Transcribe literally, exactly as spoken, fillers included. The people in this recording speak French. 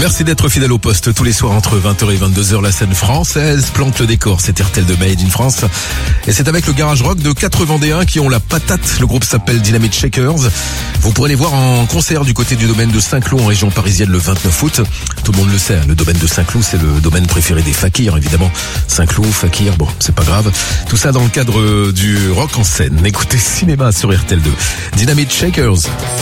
Merci d'être fidèle au poste tous les soirs entre vingt heures et vingt-deux heures. La scène française plante le décor. C'est R T L de Made in France. Et c'est avec le garage rock de quatre Vendéens qui ont la patate. Le groupe s'appelle Dynamite Shakers. Vous pourrez les voir en concert du côté du domaine de Saint-Cloud en région parisienne le vingt-neuf août. Tout le monde le sait, le domaine de Saint-Cloud, c'est le domaine préféré des fakirs, évidemment. Saint-Cloud, fakir, bon, c'est pas grave. Tout ça dans le cadre du rock en scène. Écoutez Cinéma sur R T L deux. Dynamite Shakers.